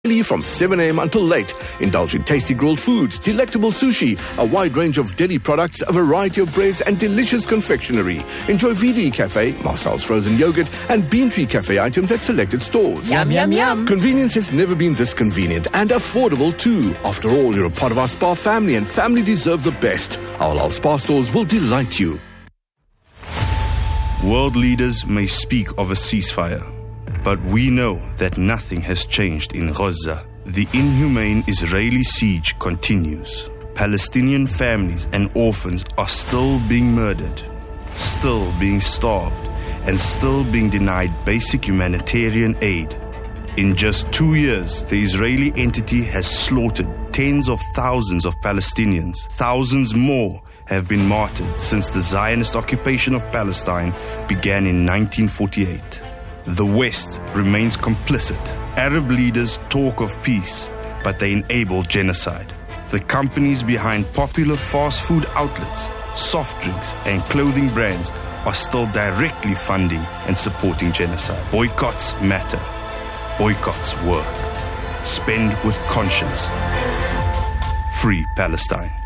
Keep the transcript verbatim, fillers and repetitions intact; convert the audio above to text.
From seven a.m. until late. Indulge in tasty grilled foods, delectable sushi, a wide range of deli products, a variety of breads and delicious confectionery. Enjoy V D Cafe, Marcel's frozen yogurt and Bean Tree Cafe items at selected stores. Yum, yum, yum. Convenience has never been this convenient and affordable too. After all, you're a part of our spa family and family deserve the best. Our Lal Spa stores will delight you. World leaders may speak of a ceasefire, but we know that nothing has changed in Gaza. The inhumane Israeli siege continues. Palestinian families and orphans are still being murdered, still being starved, and still being denied basic humanitarian aid. In just two years, the Israeli entity has slaughtered tens of thousands of Palestinians. Thousands more have been martyred since the Zionist occupation of Palestine began in nineteen forty-eight. The West remains complicit. Arab leaders talk of peace, but they enable genocide. The companies behind popular fast food outlets, soft drinks, and clothing brands are still directly funding and supporting genocide. Boycotts matter. Boycotts work. Spend with conscience. Free Palestine.